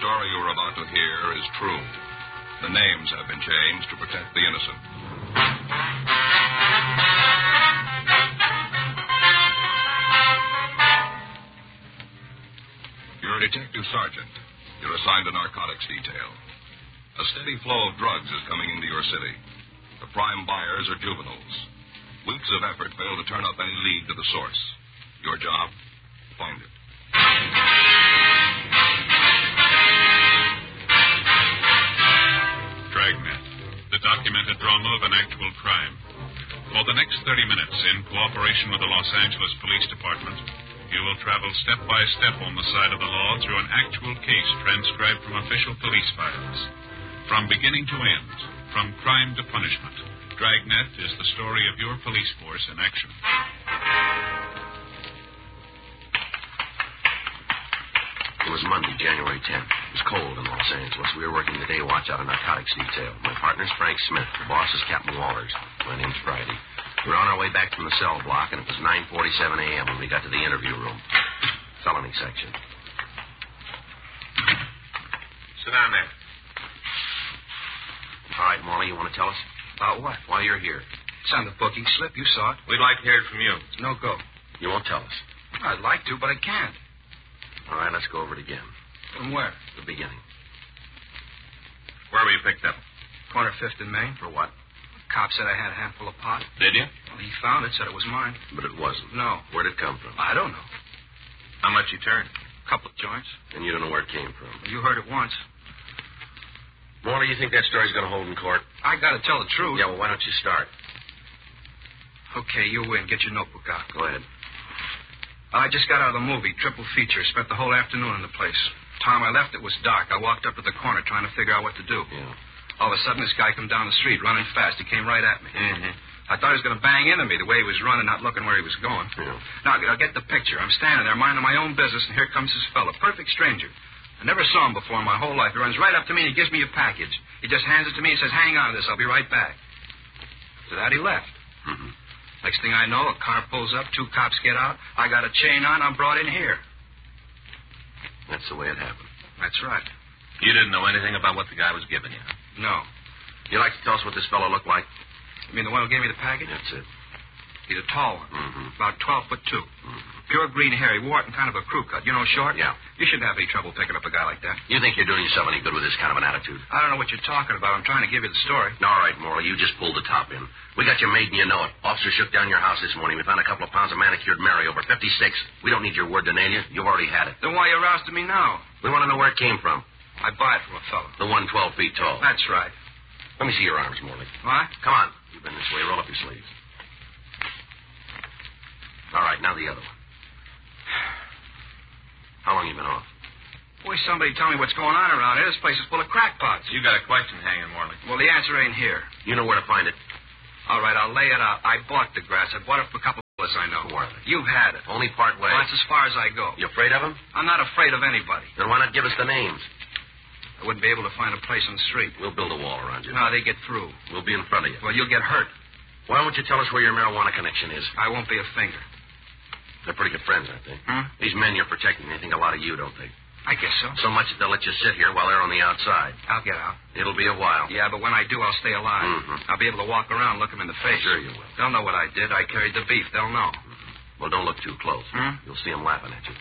story you are about to hear is true. The names have been changed to protect the innocent. You're a detective sergeant. You're assigned a narcotics detail. A steady flow of drugs is coming into your city. The prime buyers are juveniles. Weeks of effort fail to turn up any lead to the source. Your job? Find it. Dragnet, the documented drama of an actual crime. For the next 30 minutes, in cooperation with the Los Angeles Police Department, you will travel step by step on the side of the law through an actual case transcribed from official police files. From beginning to end, from crime to punishment, Dragnet is the story of your police force in action. It was Monday, January 10th. It was cold in Los Angeles. We were working the day watch out of narcotics detail. My partner's Frank Smith. The boss is Captain Wallers. My name's Friday. We were on our way back from the cell block, and it was 9:47 a.m. when we got to the interview room. Felony section. Sit down there. All right, Morley, you want to tell us? About what? Why you're here. It's on the booking slip. You saw it. We'd like to hear it from you. No go. You won't tell us. I'd like to, but I can't. All right, let's go over it again. From where? The beginning. Where were you picked up? Corner 5th and Main. For what? Cop said I had a handful of pot. Did you? Well, he found it, said it was mine. But it wasn't. No. Where'd it come from? I don't know. How much you turned? Couple of joints. And you don't know where it came from. You heard it once. Morley, you think that story's going to hold in court? I got to tell the truth. Yeah, well, why don't you start? Okay, you win. Get your notebook out. Go ahead. I just got out of the movie, triple feature. Spent the whole afternoon in the place. Time I left, it was dark. I walked up to the corner trying to figure out what to do. Yeah. All of a sudden, this guy come down the street, running fast. He came right at me. Mm-hmm. I thought he was going to bang into me the way he was running, not looking where he was going. Yeah. Now, get the picture. I'm standing there minding my own business, and here comes this fellow, perfect stranger. I never saw him before in my whole life. He runs right up to me, and he gives me a package. He just hands it to me and says, hang on to this. I'll be right back. After that, he left. Mm-hmm. Next thing I know, a car pulls up, 2 cops get out. I got a chain on. I'm brought in here. That's the way it happened. That's right. You didn't know anything about what the guy was giving you? No. You like to tell us what this fellow looked like? You mean the one who gave me the package? That's it. He's a tall one. Mm-hmm. About 12'2". Mm-hmm. Pure green hair. He wore it in kind of a crew cut. You know, short? Yeah. You shouldn't have any trouble picking up a guy like that. You think you're doing yourself any good with this kind of an attitude? I don't know what you're talking about. I'm trying to give you the story. All right, Morley, you just pulled the top in. We got you made and you know it. Officer shook down your house this morning. We found a couple of pounds of manicured Mary over 56. We don't need your word to nail you. You've already had it. Then why are you rousting me now? We want to know where it came from. I buy it from a fellow. The one 12 feet tall. That's right. Let me see your arms, Morley. What? Come on. You've been this way. Roll up your sleeves. All right, now the other one. How long you been off? Boy, somebody tell me what's going on around here. This place is full of crackpots. You got a question hanging, Morley. Well, the answer ain't here. You know where to find it. All right, I'll lay it out. I bought the grass. I bought it from a couple of fellas I know. Who are they? You've had it. Only part way. Well, that's as far as I go. You afraid of them? I'm not afraid of anybody. Then why not give us the names? I wouldn't be able to find a place on the street. We'll build a wall around you. No, they get through. We'll be in front of you. Well, you'll get hurt. Why don't you tell us where your marijuana connection is? I won't be a finger. They're pretty good friends, aren't they? These men you're protecting, they think a lot of you, don't they? I guess so. So much that they'll let you sit here while they're on the outside. I'll get out. It'll be a while. Yeah, but when I do, I'll stay alive. Mm-hmm. I'll be able to walk around, look them in the face. Sure you will. They'll know what I did. I carried the beef. They'll know. Well, don't look too close. Hmm? You'll see them laughing at you.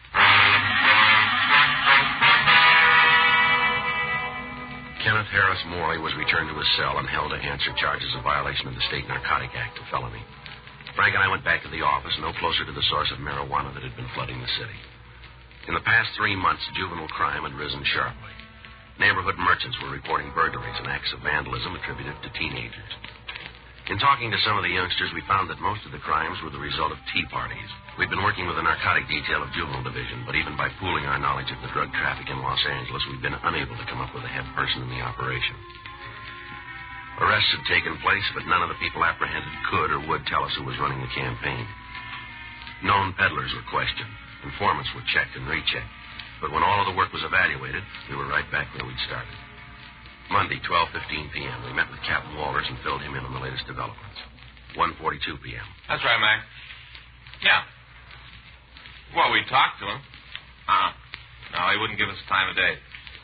Kenneth Harris Morley was returned to his cell and held to answer charges of violation of the State Narcotic Act, a felony. Frank and I went back to the office, no closer to the source of marijuana that had been flooding the city. In the past 3 months, juvenile crime had risen sharply. Neighborhood merchants were reporting burglaries and acts of vandalism attributed to teenagers. In talking to some of the youngsters, we found that most of the crimes were the result of tea parties. We'd been working with the narcotic detail of Juvenile Division, but even by pooling our knowledge of the drug traffic in Los Angeles, we've been unable to come up with a head person in the operation. Arrests had taken place, but none of the people apprehended could or would tell us who was running the campaign. Known peddlers were questioned. Informants were checked and rechecked. But when all of the work was evaluated, we were right back where we'd started. Monday, 12:15 p.m., we met with Captain Walters and filled him in on the latest developments. 1:42 p.m. That's right, Mac. Yeah. Well, we talked to him. No, he wouldn't give us time of day.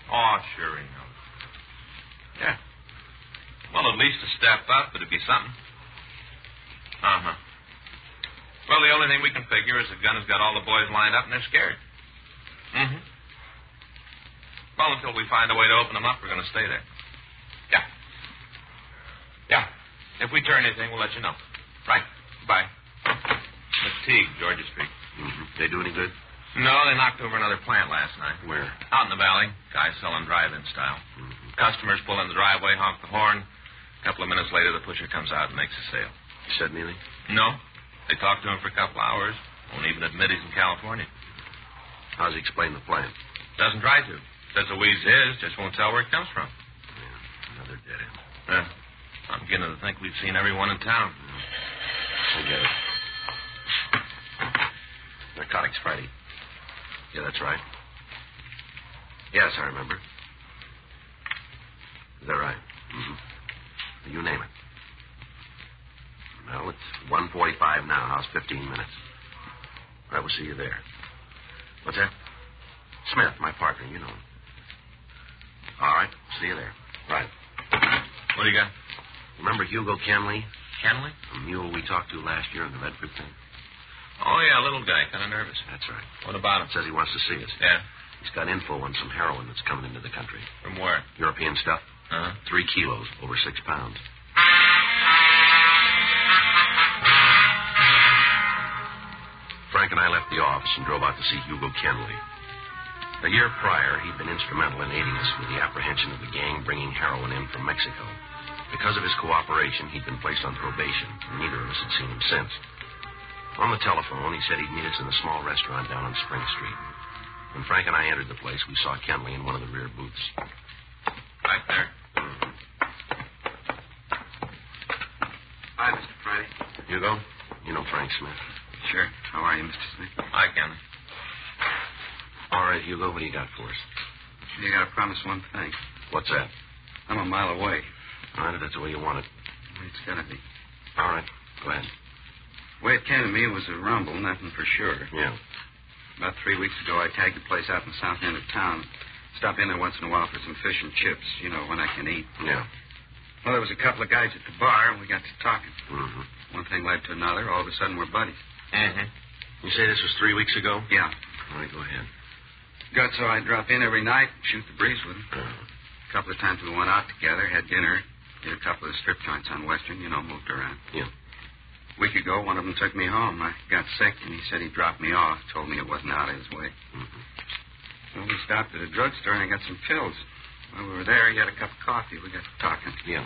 Oh, sure he knows. Yeah. Well, at least a step up, it'd be something. Uh-huh. Well, the only thing we can figure is the gun has got all the boys lined up and they're scared. Mm-hmm. Well, until we find a way to open them up, we're going to stay there. Yeah. Yeah. If we turn anything, we'll let you know. Right. Bye. McTeague, Georgia Street. Mm-hmm. They do any good? No, they knocked over another plant last night. Where? Out in the valley. Guys selling drive-in style. Mm-hmm. Customers pull in the driveway, honk the horn. A couple of minutes later, the pusher comes out and makes a sale. You said anything? No. They talked to him for a couple hours. Won't even admit he's in California. How's he explain the plan? Doesn't try to. Says the weed's his, just won't tell where it comes from. Yeah, another dead end. Yeah. I'm beginning to think we've seen everyone in town. I get it. Narcotics Friday. Yeah, that's right. Yes, I remember. Is that right? Mm-hmm. You name it. Well, it's 1:45 now. How's 15 minutes? I will see you there. What's that? Smith, my partner. You know him. All right. See you there. Right. What do you got? Remember Hugo Kenley? Kenley? The mule we talked to last year in the Redford thing? Oh, yeah, little guy. Kind of nervous. That's right. What about him? Says he wants to see us. Yeah. He's got info on some heroin that's coming into the country. From where? European stuff. Uh-huh. 3 kilos, over 6 pounds. Frank and I left the office and drove out to see Hugo Kenley. A year prior, he'd been instrumental in aiding us with the apprehension of the gang bringing heroin in from Mexico. Because of his cooperation, he'd been placed on probation, and neither of us had seen him since. On the telephone, he said he'd meet us in a small restaurant down on Spring Street. When Frank and I entered the place, we saw Kenley in one of the rear booths. Back there. Hi, Mr. Friday. Hugo, you know Frank Smith. Sure. How are you, Mr. Smith? Hi, Kenley. All right, Hugo, what do you got for us? You got to promise one thing. What's that? I'm a mile away. All right, if that's the way you want it. It's got to be. All right, go ahead. The way it came to me was a rumble, nothing for sure. Yeah. About 3 weeks ago, I tagged a place out in the south end of town. Stop in there once in a while for some fish and chips, you know, when I can eat. Yeah. Well, there was a couple of guys at the bar, and we got to talking. Mm-hmm. One thing led to another. All of a sudden, we're buddies. Mm-hmm. You say this was 3 weeks ago? Yeah. All right, go ahead. Got so I'd drop in every night and shoot the breeze with them. A couple of times we went out together, had dinner, did a couple of strip joints on Western, you know, moved around. Yeah. A week ago, one of them took me home. I got sick, and he said he'd drop me off, told me it wasn't out of his way. Mm-hmm. Well, we stopped at a drugstore, and I got some pills. While we were there, he had a cup of coffee. We got to talking. Yeah.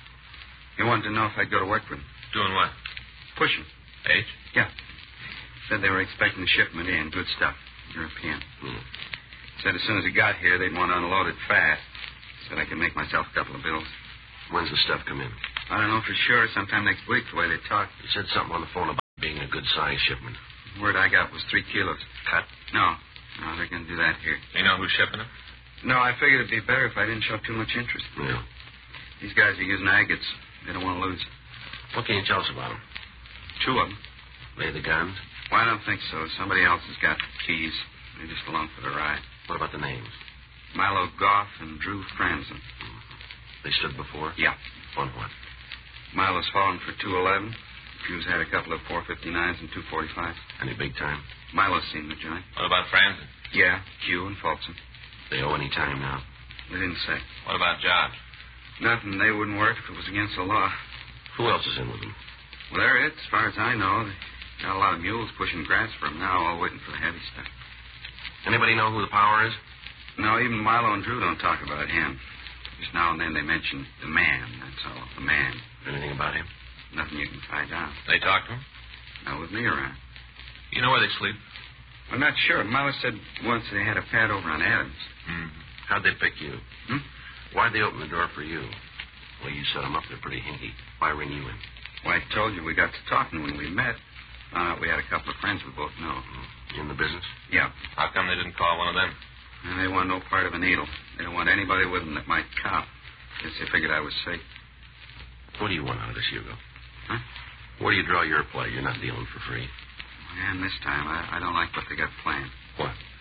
He wanted to know if I'd go to work with him. Doing what? Pushing. H? Yeah. Said they were expecting the shipment in. Good stuff. European. Mm. Said as soon as it got here, they'd want to unload it fast. Said I could make myself a couple of bills. When's the stuff come in? I don't know for sure. Sometime next week, the way they talked. You said something on the phone about being a good-sized shipment. The word I got was 3 kilos. Cut? No, they're going to do that here. You know who's shipping it? No, I figured it'd be better if I didn't show too much interest. Yeah. These guys are using agates. They don't want to lose. What can you tell us about them? 2 of them. They the guns? Well, I don't think so. Somebody else has got the keys. They're just along for the ride. What about the names? Milo Goff and Drew Franzen. They stood before? Yeah. On what? Milo's fallen for 211. Drew's had a couple of 459s and 245s. Any big time? Milo's seen the joint. What about Franzen? Yeah, Q and Folsom. They owe any time now? They didn't say. What about Josh? Nothing. They wouldn't work if it was against the law. Who else is in with them? Well, they're it, as far as I know. They got a lot of mules pushing grass for them now, all waiting for the heavy stuff. Anybody know who the power is? No, even Milo and Drew don't talk about him. Just now and then they mention the man, that's all. The man. Anything about him? Nothing you can find out. They talk to him? Not with me around. You know where they sleep? I'm not sure. Milo said once they had a pad over on Adams. Mm-hmm. How'd they pick you? Hmm? Why'd they open the door for you? Well, you set them up. They're pretty hinky. Why ring you in? Well, I told you we got to talking when we met. Found out we had a couple of friends we both know. In the business? Yeah. How come they didn't call one of them? And they want no part of a needle. They don't want anybody with them that might cop. Guess they figured I was safe. What do you want out of this, Hugo? Huh? Where do you draw your play? You're not dealing for free. And this time, I don't like what they got planned. What?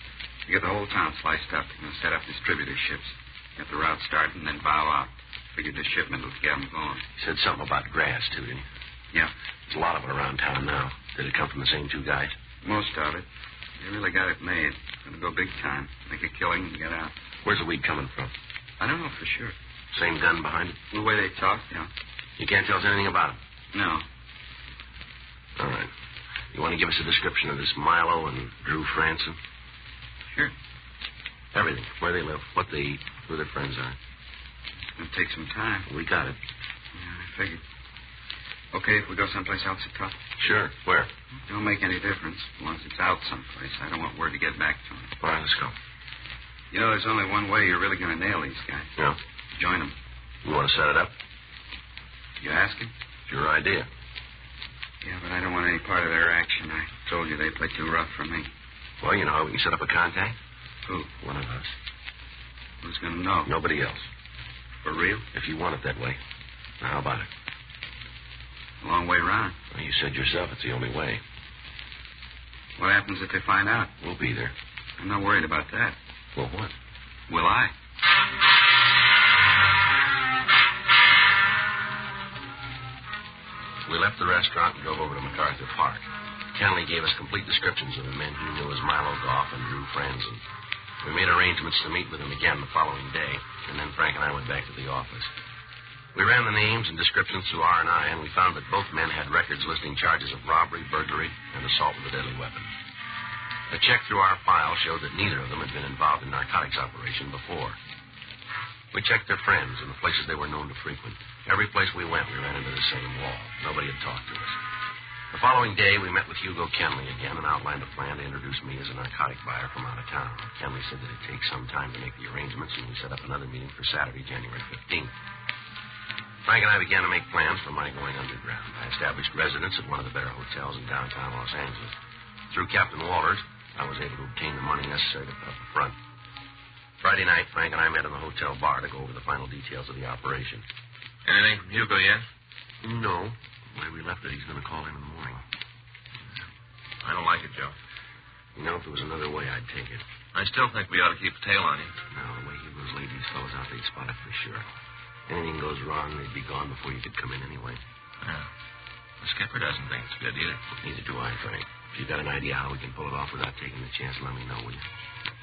You get the whole town sliced up. You're going to set up distributorships. Get the route started and then bow out. Figured the shipment will get them going. You said something about grass, too, didn't you? Yeah. There's a lot of it around town now. Did it come from the same two guys? Most of it. They really got it made. Going to go big time. Make a killing and get out. Where's the weed coming from? I don't know for sure. Same gun behind it? The way they talk, yeah. You can't tell us anything about it? No. All right. You want to give us a description of this Milo and Drew Franson? Sure. Everything. Where they live, what they eat, who their friends are. It'll take some time. We got it. Yeah, I figured. Okay, if we go someplace else to talk? Sure. Where? Don't make any difference. As long as it's out someplace. I don't want word to get back to him. All right, let's go. You know, there's only one way you're really going to nail these guys. Yeah? Join them. You want to set it up? You asking? It's your idea. Yeah, but I don't want any part of their action. I told you they play too rough for me. Well, you know how we can set up a contact? Who? One of us. Who's going to know? Nobody else. For real? If you want it that way. Now, how about it? A long way round. Well, you said yourself it's the only way. What happens if they find out? We'll be there. I'm not worried about that. Well, what? Will I? We left the restaurant and drove over to MacArthur Park. Kenley gave us complete descriptions of the men he knew as Milo Goff and Drew Franzen. We made arrangements to meet with him again the following day, and then Frank and I went back to the office. We ran the names and descriptions through R&I, and we found that both men had records listing charges of robbery, burglary, and assault with a deadly weapon. A check through our file showed that neither of them had been involved in narcotics operation before. We checked their friends and the places they were known to frequent. Every place we went, we ran into the same wall. Nobody had talked to us. The following day, we met with Hugo Kenley again and outlined a plan to introduce me as a narcotic buyer from out of town. Kenley said that it'd take some time to make the arrangements, and we set up another meeting for Saturday, January 15th. Frank and I began to make plans for my going underground. I established residence at one of the better hotels in downtown Los Angeles. Through Captain Walters, I was able to obtain the money necessary to put up the front. Friday night, Frank and I met in the hotel bar to go over the final details of the operation. Anything from Hugo yet? No. The way we left it, he's going to call in the morning. I don't like it, Joe. You know, if there was another way, I'd take it. I still think we ought to keep a tail on him. No, the way Hugo's laid these fellows out, they'd spot it for sure. Anything goes wrong, they'd be gone before you could come in anyway. Yeah. The skipper doesn't think it's good either. Neither do I, Frank. If you've got an idea how we can pull it off without taking the chance, let me know, will you?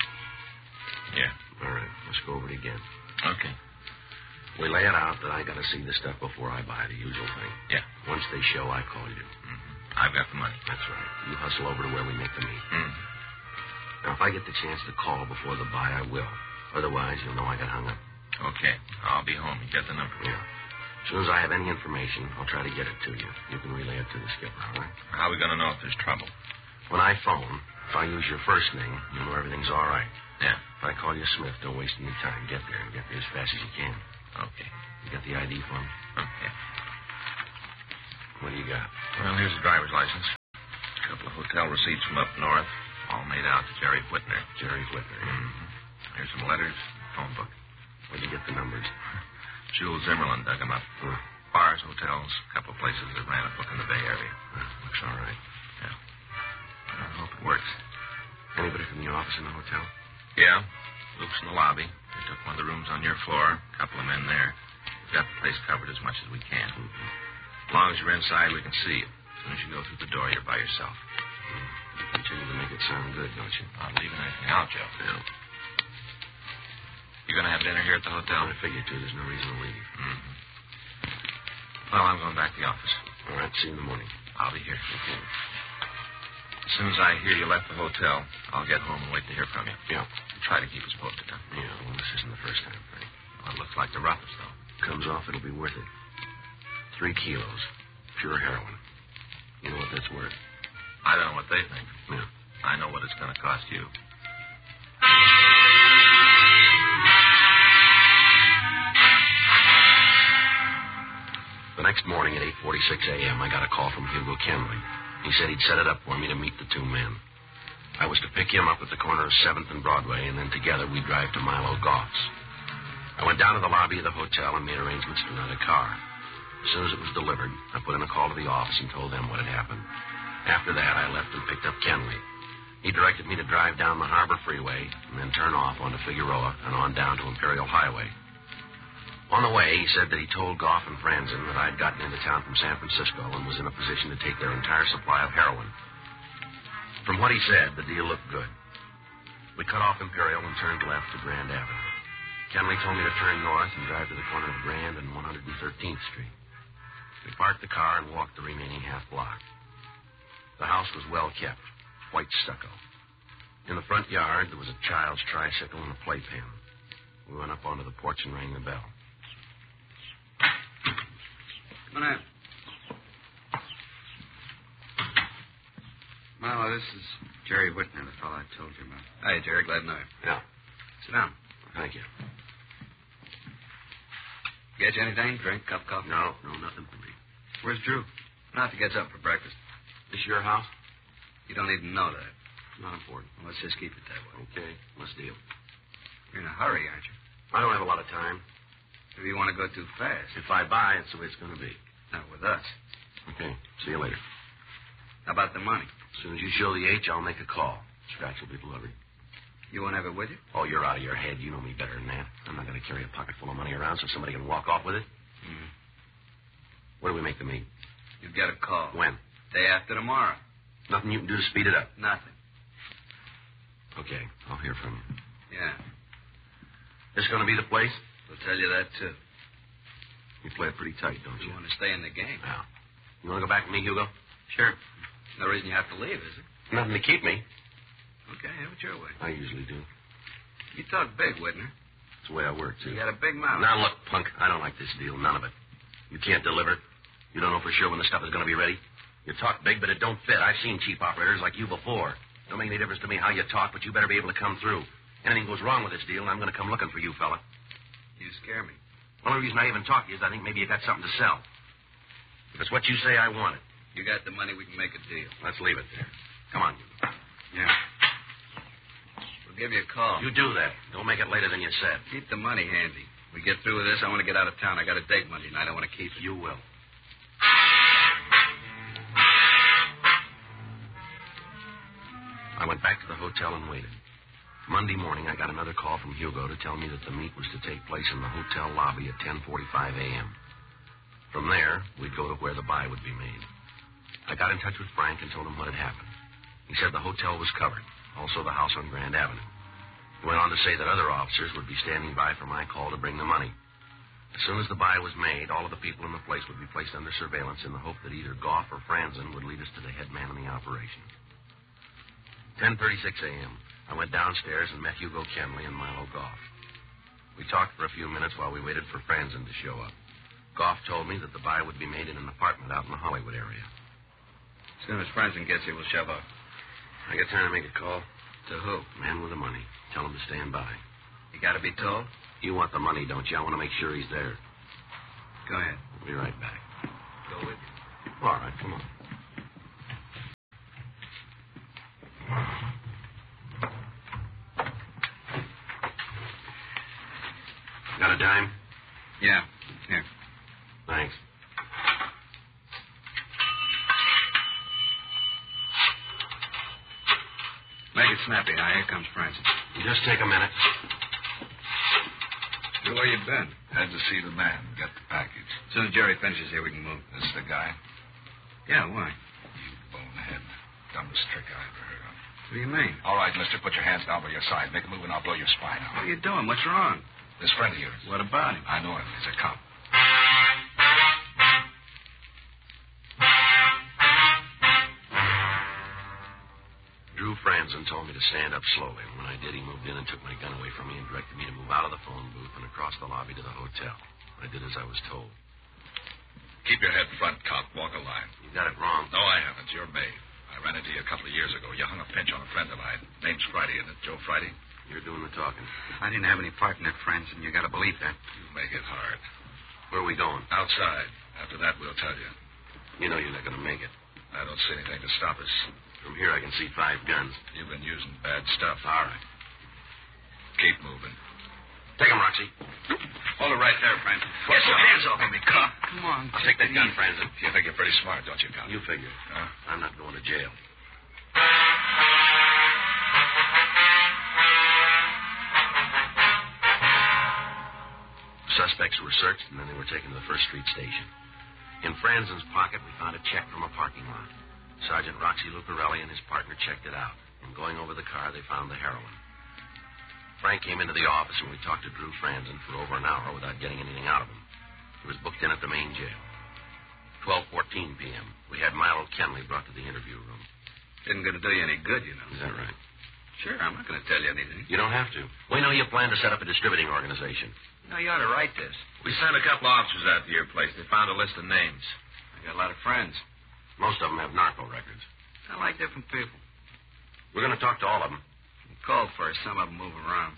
Yeah. All right, let's go over it again. Okay. We lay it out that I got to see the stuff before I buy, the usual thing. Yeah. Once they show, I call you. Mm-hmm. I've got the money. That's right. You hustle over to where we make the meet. Mm-hmm. Now, if I get the chance to call before the buy, I will. Otherwise, you'll know I got hung up. Okay. I'll be home. You get the number. Yeah. As soon as I have any information, I'll try to get it to you. You can relay it to the skipper, all right? How are we going to know if there's trouble? When I phone, if I use your first name, you'll know everything's all right. Yeah. If I call you Smith, don't waste any time. Get there, and get there as fast as you can. Okay. You got the ID for me? Okay. What do you got? Well, here's the driver's license. A couple of hotel receipts from up north, all made out to Jerry Whitner. Jerry Whitner. Mm-hmm. Here's some letters, phone book. Where'd you get the numbers? Jules Zimmerlin dug them up. Bars, hotels, a couple of places that ran a book in the Bay Area. Looks all right. Yeah. I hope it works. Anybody from the office in the hotel? Yeah. Luke's in the lobby. They took one of the rooms on your floor. A couple of men there. We've got the place covered as much as we can. Mm-hmm. As long as you're inside, we can see you. As soon as you go through the door, you're by yourself. You continue to make it sound good, don't you? Not leaving anything out, Joe. Yeah. You going to have dinner here at the hotel? I figured to. There's no reason to leave. Mm-hmm. Well, I'm going back to the office. All right, see you in the morning. I'll be here. Okay. As soon as I hear you left the hotel, I'll get home and wait to hear from you. Yeah. Try to keep us posted, huh? Yeah, well, this isn't the first time, Frank. Well, it looks like the roughest, though. Comes off, it'll be worth it. 3 kilos. Pure heroin. You know what that's worth? I don't know what they think. Yeah. I know what it's going to cost you. The next morning at 8:46 a.m., I got a call from Hugo Kenley. He said he'd set it up for me to meet the two men. I was to pick him up at the corner of 7th and Broadway, and then together we'd drive to Milo Goff's. I went down to the lobby of the hotel and made arrangements to rent a car. As soon as it was delivered, I put in a call to the office and told them what had happened. After that, I left and picked up Kenley. He directed me to drive down the Harbor Freeway and then turn off onto Figueroa and on down to Imperial Highway. On the way, he said that he told Goff and Franzen that I'd gotten into town from San Francisco and was in a position to take their entire supply of heroin. From what he said, the deal looked good. We cut off Imperial and turned left to Grand Avenue. Kenley told me to turn north and drive to the corner of Grand and 113th Street. We parked the car and walked the remaining half block. The house was well kept, white stucco. In the front yard, there was a child's tricycle and a playpen. We went up onto the porch and rang the bell. Come on in. Marlowe, this is Jerry Whitner, the fellow I told you about. Hi, Jerry. Glad to know you. Yeah. Sit down. Thank you. Get you anything? Drink, cup of coffee? No, nothing for me. Where's Drew? Not to get up for breakfast. This your house? You don't even know that. Not important. Well, let's just keep it that way. Okay, let's deal. You're in a hurry, aren't you? I don't have a lot of time. If you want to go too fast. If I buy, it's the way it's going to be. Not with us. Okay, see you later. How about the money? As soon as you show the H, I'll make a call. Scratch will be delivered. You won't have it with you? Oh, you're out of your head. You know me better than that. I'm not going to carry a pocket full of money around so somebody can walk off with it. Mm. When do we make the meet? You'll get a call. When? Day after tomorrow. Nothing you can do to speed it up. Nothing. Okay, I'll hear from you. Yeah. This going to be the place? We'll tell you that, too. You play it pretty tight, don't you? You want to stay in the game. Yeah. You want to go back with me, Hugo? Sure. No reason you have to leave, is there? Nothing to keep me. Okay, have it your way. I usually do. You talk big, Whitner. It's the way I work, too. You got a big mouth. Now, look, punk, I don't like this deal. None of it. You can't deliver. You don't know for sure when the stuff is going to be ready. You talk big, but it don't fit. I've seen cheap operators like you before. Don't make any difference to me how you talk, but you better be able to come through. Anything goes wrong with this deal, and I'm going to come looking for you, fella. You scare me. The only reason I even talk to you is I think maybe you got something to sell. If it's what you say, I want it. You got the money, we can make a deal. Let's leave it there. Come on, you. Yeah. We'll give you a call. You do that. Don't make it later than you said. Keep the money handy. We get through with this, I want to get out of town. I got a date Monday night. I want to keep it. You will. I went back to the hotel and waited. Monday morning, I got another call from Hugo to tell me that the meet was to take place in the hotel lobby at 10:45 a.m. From there, we'd go to where the buy would be made. I got in touch with Frank and told him what had happened. He said the hotel was covered, also the house on Grand Avenue. He went on to say that other officers would be standing by for my call to bring the money. As soon as the buy was made, all of the people in the place would be placed under surveillance in the hope that either Goff or Franzen would lead us to the head man in the operation. 10:36 a.m. I went downstairs and met Hugo Kenley and Milo Goff. We talked for a few minutes while we waited for Franzen to show up. Goff told me that the buy would be made in an apartment out in the Hollywood area. As soon as Franzen gets here, we'll shove up. I got time to make a call. To who? Man with the money. Tell him to stand by. You got to be told? You want the money, don't you? I want to make sure he's there. Go ahead. I'll be right back. Go with you. All right, come on. Got a dime? Yeah. Here. Thanks. Make it snappy. Now, here comes Franzen. Just take a minute. Where you been? Had to see the man, get the package. As soon as Jerry finishes here, we can move. This the guy? Yeah, why? You bonehead. Dumbest trick I ever heard of. What do you mean? All right, mister, put your hands down by your side. Make a move and I'll blow your spine What out. are you doing? What's wrong? This friend of yours. What about him? I know him. He's a cop. Drew Franzen told me to stand up slowly. When I did, he moved in and took my gun away from me and directed me to move out of the phone booth and across the lobby to the hotel. I did as I was told. Keep your head front, cop. Walk a line. You got it wrong. No, I haven't. You're May. I ran into you a couple of years ago. You hung a pinch on a friend of mine. Name's Friday, isn't it? Joe Friday? You're doing the talking. I didn't have any part in that, Franzen. You got to believe that. You make it hard. Where are we going? Outside. After that, we'll tell you. You know you're not going to make it. I don't see anything to stop us. From here, I can see 5 guns. You've been using bad stuff. All right. Keep moving. Take him, Roxy. Hold it right there, Franzen. Get some hands off of me, cop. Come on. I'll take that gun, Franzen. You think you're pretty smart, don't you, cop? You figure. Huh? I'm not going to jail. Suspects were searched, and then they were taken to the First Street station. In Franzen's pocket, we found a check from a parking lot. Sergeant Roxy Lucarelli and his partner checked it out. And going over the car, they found the heroin. Frank came into the office, and we talked to Drew Franzen for over an hour without getting anything out of him. He was booked in at the main jail. 12:14 p.m. We had Milo Kenley brought to the interview room. Isn't going to do you any good, you know. Is that right? Sure, I'm not going to tell you anything. You don't have to. We know you plan to set up a distributing organization. No, you ought to write this. We sent a couple officers out to your place. They found a list of names. I got a lot of friends. Most of them have narco records. I like different people. We're going to talk to all of them. Call first. Some of them move around.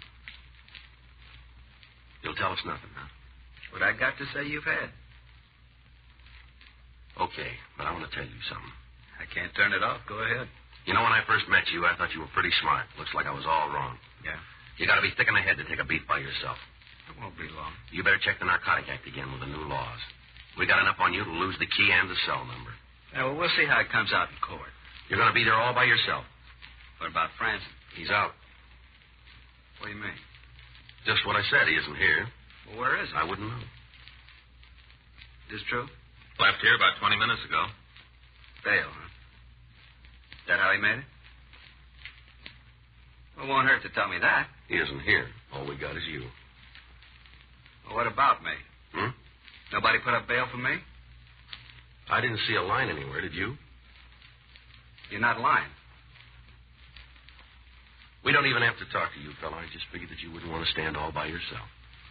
You'll tell us nothing, huh? What I got to say you've had. Okay, but I want to tell you something. I can't turn it off. Go ahead. You know, when I first met you, I thought you were pretty smart. Looks like I was all wrong. Yeah? You got to be thick in the head to take a beat by yourself. It won't be long. You better check the Narcotic Act again with the new laws. We got enough on you to lose the key and the cell number. Yeah, well, we'll see how it comes out in court. You're going to be there all by yourself. What about Franzen? He's out. What do you mean? Just what I said. He isn't here. Well, where is he? I wouldn't know. This true? Left here about 20 minutes ago. Bail, huh? Is that how he made it? Well, it won't hurt to tell me that. He isn't here. All we got is you. Well, what about me? Hmm? Nobody put up bail for me? I didn't see a line anywhere, did you? You're not lying. We don't even have to talk to you, fella. I just figured that you wouldn't want to stand all by yourself.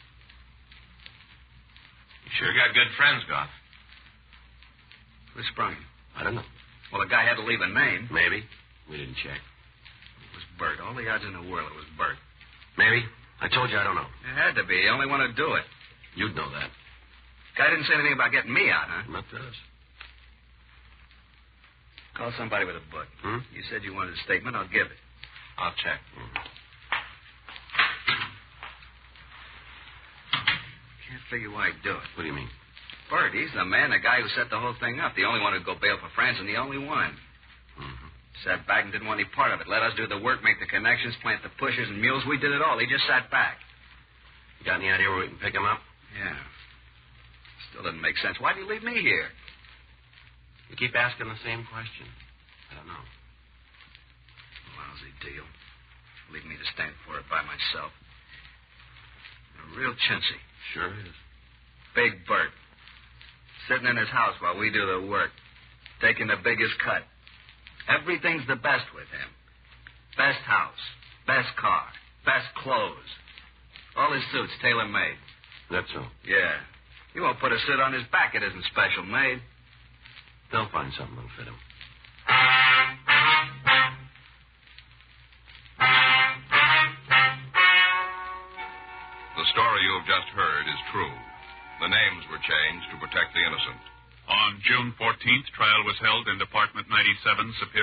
You sure got good friends, Goff. Who sprung him? I don't know. Well, the guy had to leave a name. Maybe. We didn't check. It was Bert. All the odds in the world it was Bert. Maybe. I told you I don't know. It had to be. He only wanted to do it. You'd know that. Guy didn't say anything about getting me out, huh? Not to us. Call somebody with a book. Hmm? You said you wanted a statement. I'll give it. I'll check. Can't figure why he'd do it. What do you mean? Bert, he's the man, the guy who set the whole thing up. The only one who'd go bail for Franzen, the only one. Mm-hmm. Sat back and didn't want any part of it. Let us do the work, make the connections, plant the pushers and mules. We did it all. He just sat back. You got any idea where we can pick him up? Yeah. Still doesn't make sense. Why'd you leave me here? You keep asking the same question. I don't know. Lousy deal. Leave me to stand for it by myself. A real chintzy. Sure is. Big Bert. Sitting in his house while we do the work. Taking the biggest cut. Everything's the best with him. Best house. Best car. Best clothes. All his suits tailor-made. That's so. Yeah. You won't put a suit on his back it isn't special made. They'll find something that'll fit him. The story you have just heard is true. The names were changed to protect the innocent. On June 14th, trial was held in Department 97, Superior.